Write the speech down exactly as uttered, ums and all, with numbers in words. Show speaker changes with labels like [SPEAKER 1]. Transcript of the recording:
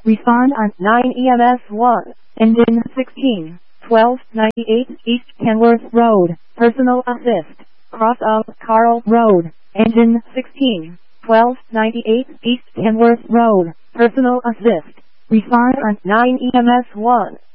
[SPEAKER 1] Respond on nine E M S one. Engine sixteen, twelve ninety-eight East Kenworth Road. Personal assist. Cross of Carl Road. Engine sixteen, twelve ninety-eight East Kenworth Road. Personal assist. Respond on nine E M S one.